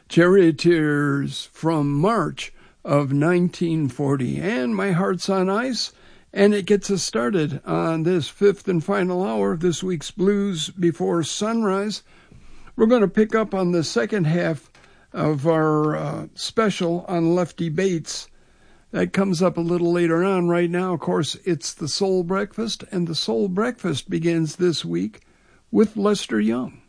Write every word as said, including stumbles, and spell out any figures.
Charioteers from March of nineteen forty. And My Heart's on Ice, and it gets us started on this fifth and final hour of this week's Blues Before Sunrise. We're going to pick up on the second half of our uh, special on Lefty Bates. That comes up a little later on. Right now, of course, it's the Soul Breakfast, and the Soul Breakfast begins this week with Lester Young.